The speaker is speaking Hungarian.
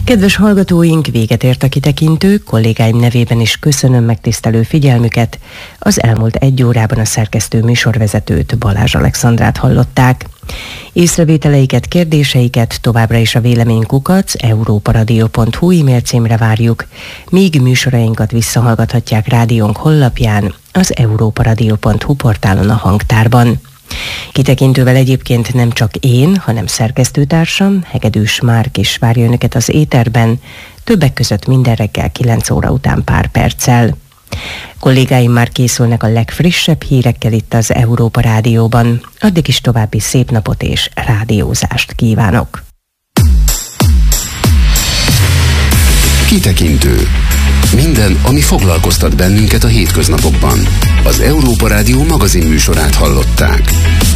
Kedves hallgatóink, véget ért a kitekintő, kollégáim nevében is köszönöm megtisztelő figyelmüket. Az elmúlt 1 órában a szerkesztő műsorvezetőt, Balázs Alexandrát hallották. Észrevételeiket, kérdéseiket továbbra is a véleménykukac@europaradio.hu e-mail címre várjuk, míg műsorainkat visszahallgathatják rádiónk honlapján, az europaradio.hu portálon a hangtárban. Kitekintővel egyébként nem csak én, hanem szerkesztőtársam, Hegedűs Márk is várja önöket az éterben, többek között minden reggel 9 óra után pár perccel. Kollégáim már készülnek a legfrissebb hírekkel itt az Európa Rádióban. Addig is további szép napot és rádiózást kívánok! Kitekintő. Minden, ami foglalkoztat bennünket a hétköznapokban. Az Európa Rádió magazinműsorát hallották.